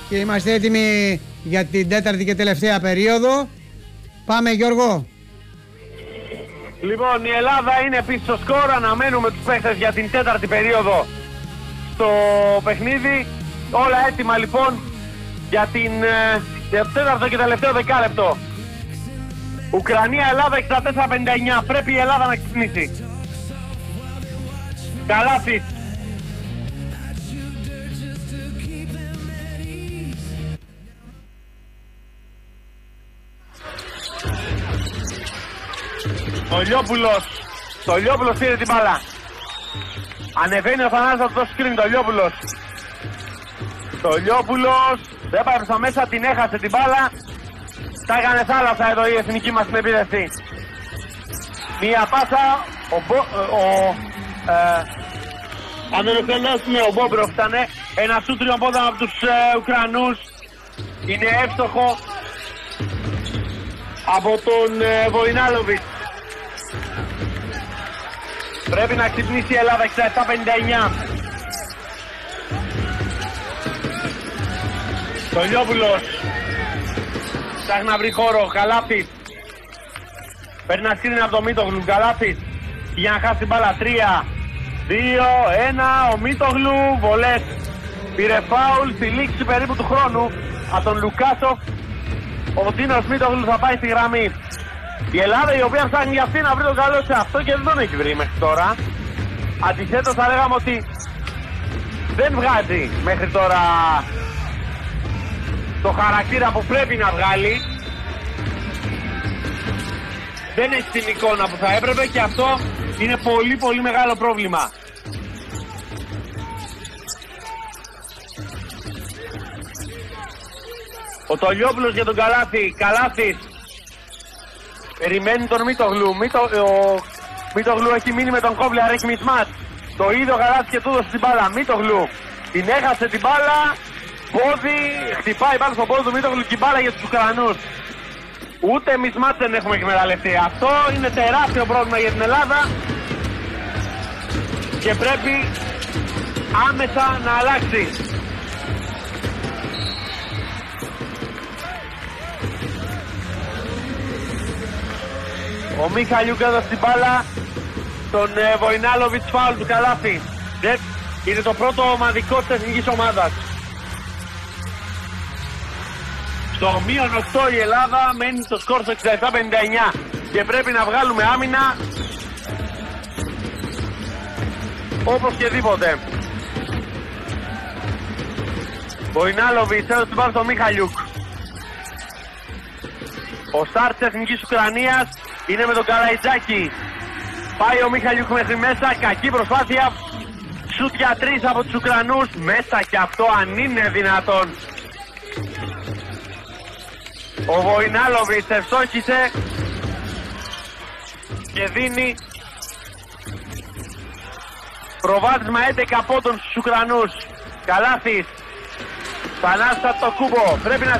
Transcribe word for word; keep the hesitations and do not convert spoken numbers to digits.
και είμαστε έτοιμοι για την τέταρτη και τελευταία περίοδο. Πάμε Γιώργο. Λοιπόν, η Ελλάδα είναι πίσω στο σκορ, αναμένουμε τους παίχτες για την τέταρτη περίοδο στο παιχνίδι. Όλα έτοιμα λοιπόν για, την, για το τέταρτο και τελευταίο δεκάλεπτο. Ουκρανία-Ελλάδα εξήντα τέσσερα πενήντα εννιά, πρέπει η Ελλάδα να ξυπνήσει. Καλάθης. Το Λιόπουλος. Το Λιόπουλος πήρε την μπάλα. Ανεβαίνει ο Θανάσης, θα του δώσει screen. Το Λιόπουλος. Το Λιόπουλος. Δεν πάει προς τα μέσα, την έχασε την μπάλα. Τα έκανε θάλασσα εδώ η εθνική μας στην επίδεση. Μία πάσα. Ο, Μπο, ο ε, αν δεν εξελέσουμε, ο Μπόμπροφ ήταν ένα σου τριών πόδων από τους ε, Ουκρανούς. Είναι εύστοχο από τον ε, Βοϊνάλοβιτς. Πρέπει να ξυπνήσει η Ελλάδα εξήντα επτά πενήντα εννιά. Το Λιόπουλος ψάχνει να βρει χώρο. Καλάθης. Παίρνει να σκρίνει από το Μίτογλου. Καλάθης για να χάσει την μπάλα. τρία, δύο, ένα. Ο Μίτογλου. Βολές. Πήρε φάουλ στη λήξη περίπου του χρόνου από τον Λουκάσοφ. Ο Τίνος Μίτογλου θα πάει στη γραμμή. Η Ελλάδα η οποία ψάχνει για αυτή να βρει τον καλό σε αυτό και δεν τον έχει βρει μέχρι τώρα. Αντιθέτως θα λέγαμε ότι δεν βγάζει μέχρι τώρα το χαρακτήρα που πρέπει να βγάλει. Δεν έχει την εικόνα που θα έπρεπε και αυτό είναι πολύ πολύ μεγάλο πρόβλημα. Ο Τολιόπουλος για τον Καλάθη. Καλάθης περιμένει τον Μίτογλου. Μίτο, ο Μίτογλου έχει μείνει με τον Κόβλια, έχει μισμάτ. Το ίδιο Καλάθη και του έδωσε την μπάλα. Μίτογλου την έχασε την μπάλα. Πόδι, χτυπάει πάνω στον πόδι του Μίτογλου και η μπάλα για τους Ουκρανούς. Ούτε μισμάτ δεν έχουμε εκμεταλλευτεί. Αυτό είναι τεράστιο πρόβλημα για την Ελλάδα και πρέπει άμεσα να αλλάξει. Ο Μιχαλιούκ έδωσε την μπάλα στον ε, Βοϊνάλοβιτς, φάουλ του Καλάθη. Είναι το πρώτο ομαδικό της εθνικής ομάδας. Στο μείον οκτώ η Ελλάδα μένει στο σκορ στο εξήντα επτά πενήντα εννιά και πρέπει να βγάλουμε άμυνα όπως και δίποτε. Βοϊνάλοβιτς έδωσε την μπάλα στον Μιχαλιούκ. Ο στάρ της εθνικής Ουκρανίας είναι με τον Καραϊτζάκη. Πάει ο Μιχαλιούκ μέχρι μέσα, κακή προσπάθεια. Σουτ για τρεις από τους Ουκρανούς. Μέσα και αυτό αν είναι δυνατόν. Ο Βοϊνάλοβιτς ευστόχησε και δίνει προβάδισμα έντεκα πόντων στους Ουκρανούς. Καλάθης. Θανάσης το κούμπο. Πρέπει να